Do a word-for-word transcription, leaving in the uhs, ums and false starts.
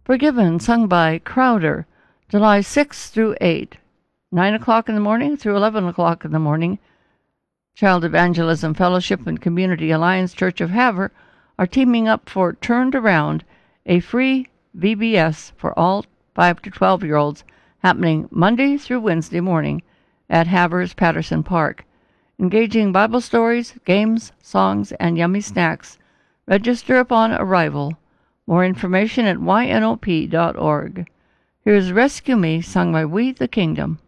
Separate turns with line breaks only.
Forgiven, sung by Crowder, July sixth through eighth, nine o'clock in the morning through eleven o'clock in the morning. Child Evangelism Fellowship and Community Alliance Church of Havre are teaming up for Turned Around, a free V B S for all five to twelve-year-olds, happening Monday through Wednesday morning at Havre's Patterson Park. Engaging Bible stories, games, songs, and yummy snacks. Register upon arrival. More information at Y N O P dot org. Here's Rescue Me, sung by We the Kingdom.